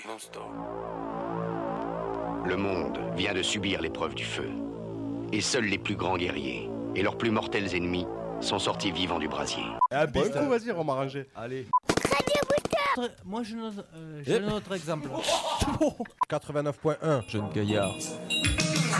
Le monde vient de subir l'épreuve du feu. Et seuls les plus grands guerriers et leurs plus mortels ennemis sont sortis vivants du brasier. Bon, écoute, vas-y, on m'a arrangé. Allez. Moi, j'ai un autre exemple. 89.1. Jeune gaillard.